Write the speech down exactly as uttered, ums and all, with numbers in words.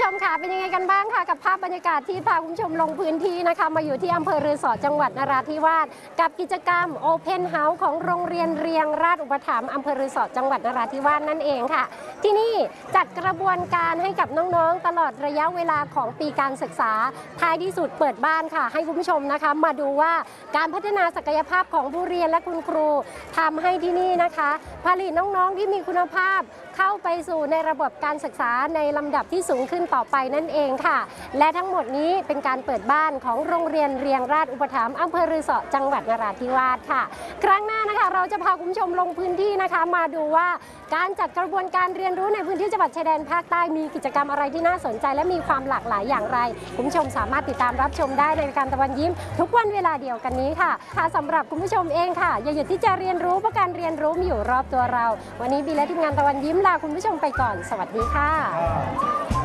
ชมค่ะเป็นยังไงกันบ้างค่ะกับภาพบรรยากาศที่พาคุณผู้ชมลงพื้นที่นะคะมาอยู่ที่อำเภอรือสอจังหวัดนราธิวาสกับกิจกรรม Open House ของโรงเรียนเรียงราชอุปถัมภ์อำเภอรือสอจังหวัดนราธิวาสนั่นเองค่ะที่นี่จัดกระบวนการให้กับน้องๆตลอดระยะเวลาของปีการศึกษาท้ายที่สุดเปิดบ้านค่ะให้คุณผู้ชมนะคะมาดูว่าการพัฒนาศักยภาพของผู้เรียนและคุณครูทำให้ที่นี่นะคะผลิตน้องๆที่มีคุณภาพเข้าไปสู่ในระบบการศึกษาในลำดับที่สูงขึ้นต่อไปนั่นเองค่ะและทั้งหมดนี้เป็นการเปิดบ้านของโรงเรียนเรียงราชอุปถัมภ์อำเภอรือสอจังหวัดนราธิวาสค่ะครั้งหน้านะคะเราจะพาคุณผู้ชมลงพื้นที่นะคะมาดูว่าการจัดกระบวนการเรียนรู้ในพื้นที่จังหวัดชายแดนภาคใต้มีกิจกรรมอะไรที่น่าสนใจและมีความหลากหลายอย่างไรคุณผู้ชมสามารถติดตามรับชมได้ในรายการตะวันยิ้มทุกวันเวลาเดียวกันนี้ค่ะค่ะสำหรับคุณผู้ชมเองค่ะอย่าหยุดที่จะเรียนรู้เพราะการเรียนรู้มีอยู่รอบตัวเราวันนี้บีและทีมงานตะวันยิ้มลาคุณผู้ชมไปก่อนสวัสดีค่ะ